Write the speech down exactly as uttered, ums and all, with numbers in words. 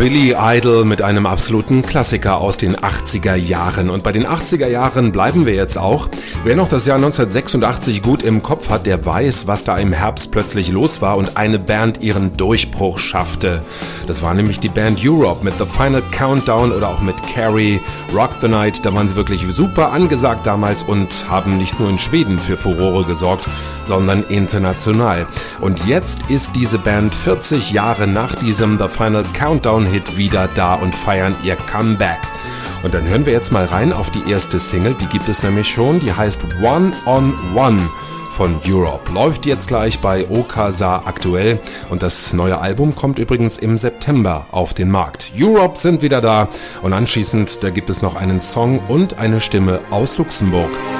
Billy Idol mit einem absoluten Klassiker aus den achtziger Jahren. Und bei den achtziger Jahren bleiben wir jetzt auch. Wer noch das Jahr neunzehnhundertsechsundachtzig gut im Kopf hat, der weiß, was da im Herbst plötzlich los war und eine Band ihren Durchbruch schaffte. Das war nämlich die Band Europe mit The Final Countdown oder auch mit Carrie, Rock the Night. Da waren sie wirklich super angesagt damals und haben nicht nur in Schweden für Furore gesorgt, sondern international. Und jetzt ist diese Band vierzig Jahre nach diesem The Final Countdown-Hit wieder da und feiern ihr Comeback. Und dann hören wir jetzt mal rein auf die erste Single, die gibt es nämlich schon, die heißt One on One von Europe. Läuft jetzt gleich bei Okasa aktuell und das neue Album kommt übrigens im September auf den Markt. Europe sind wieder da und anschließend, da gibt es noch einen Song und eine Stimme aus Luxemburg.